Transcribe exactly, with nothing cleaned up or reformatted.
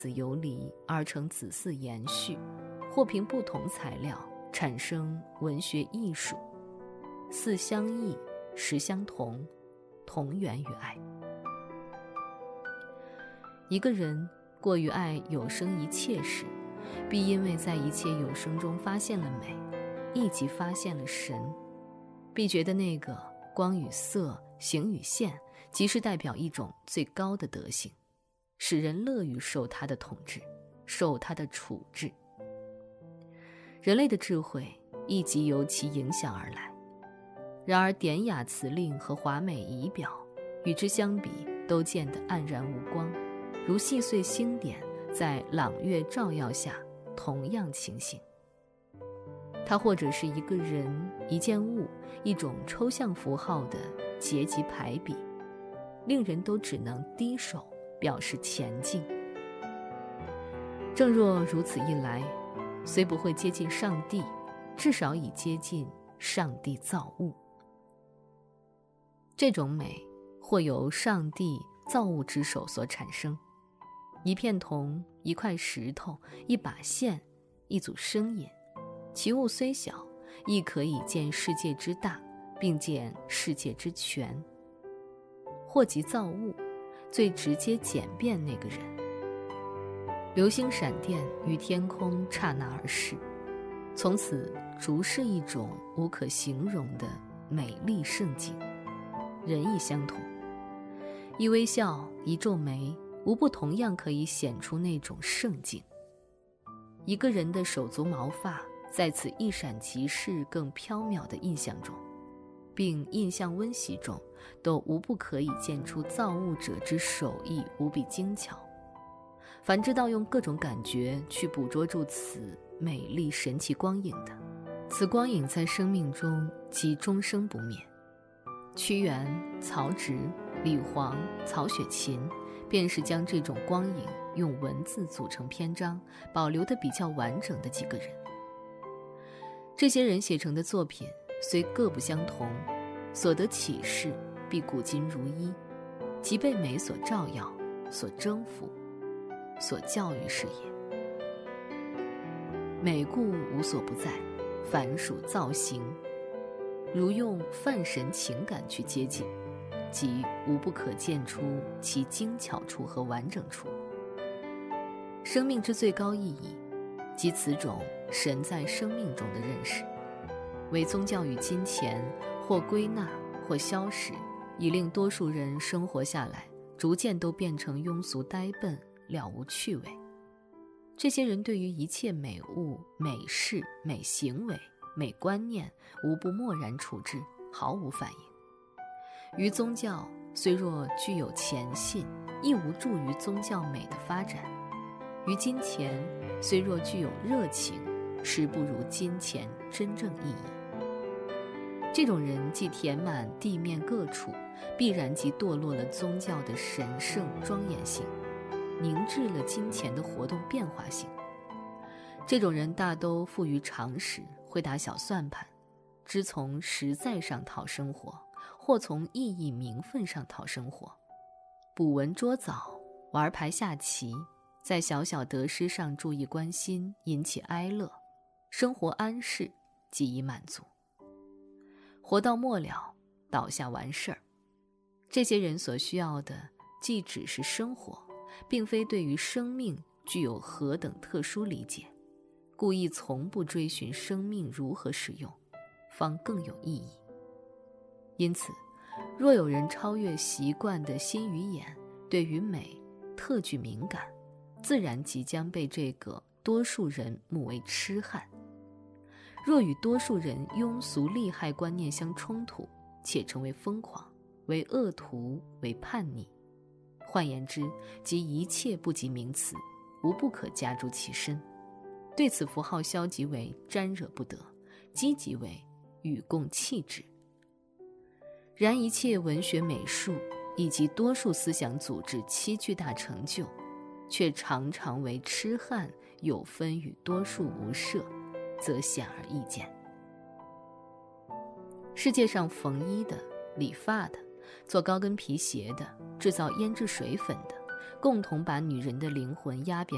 子游离而成子嗣延续，或凭不同材料产生文学艺术，似相异，实相同，同源于爱。一个人过于爱有生一切时，必因为在一切有生中发现了美，亦即发现了神，必觉得那个光与色、形与现，即是代表一种最高的德性，使人乐于受它的统治，受它的处置。人类的智慧亦即由其影响而来。然而典雅辞令和华美仪表与之相比，都见得黯然无光，如细碎星点在朗月照耀下同样情形。它或者是一个人、一件物、一种抽象符号的阶级排比，令人都只能低手表示前进。正若如此一来，虽不会接近上帝，至少已接近上帝造物。这种美或由上帝造物之手所产生，一片铜，一块石头，一把线，一组声音，其物虽小，亦可以见世界之大，并见世界之全。或即造物，最直接简便那个人。流星闪电于天空刹那而逝，从此逐是一种无可形容的美丽盛景。人亦相同，一微笑，一皱眉，无不同样可以显出那种盛景。一个人的手足毛发在此一闪即逝更飘渺的印象中，并印象温习中，都无不可以见出造物者之手艺无比精巧。凡知道用各种感觉去捕捉住此美丽神奇光影的，此光影在生命中即终生不灭。屈原、曹植、李黄、曹雪芹便是将这种光影用文字组成篇章，保留得比较完整的几个人。这些人写成的作品虽各不相同，所得启示必古今如一，即被美所照耀，所征服，所教育是也。美故无所不在，凡属造型，如用泛神情感去接近，即无不可见出其精巧处和完整处。生命之最高意义，即此种神在生命中的认识，为宗教与金钱或归纳或消失，以令多数人生活下来逐渐都变成庸俗呆笨，了无趣味。这些人对于一切美物、美事、美行为、美观念无不漠然处之，毫无反应。于宗教虽若具有虔信，亦无助于宗教美的发展；于金钱虽若具有热情，实不如金钱真正意义。这种人既填满地面各处，必然即堕落了宗教的神圣庄严性，凝滞了金钱的活动变化性。这种人大都富于常识，会打小算盘，知从实在上讨生活，或从意义名分上讨生活。捕蚊捉藻，玩牌下棋，在小小得失上注意关心，引起哀乐，生活安适，即已满足。活到末了，倒下完事儿。这些人所需要的既只是生活，并非对于生命具有何等特殊理解，故意从不追寻生命如何使用，方更有意义。因此，若有人超越习惯的心与眼，对于美特具敏感，自然即将被这个多数人目为痴汉。若与多数人庸俗利害观念相冲突，且成为疯狂，为恶徒，为叛逆，换言之，即一切不及名词，无不可加诸其身。对此符号消极为沾惹不得，积极为与共弃之。然一切文学美术以及多数思想组织七巨大成就，却常常为痴汉有分与多数无涉，则显而易见。世界上缝衣的、理发的、做高跟皮鞋的、制造胭脂水粉的，共同把女人的灵魂压扁